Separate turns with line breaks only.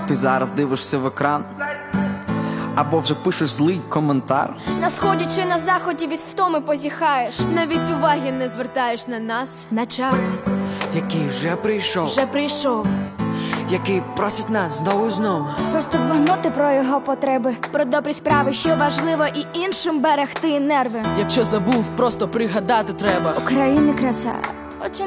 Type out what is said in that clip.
Ти зараз дивишся в екран, або вже пишеш злий коментар.
На сході чи на заході від втоми позіхаєш.
Навіть уваги не звертаєш на нас,
На час
який вже прийшов, який просить нас знову знову.
просто збагнути про його потреби, про добрі справи, що важливо, і іншим берегти нерви.
Якщо забув, просто пригадати треба.
України краса.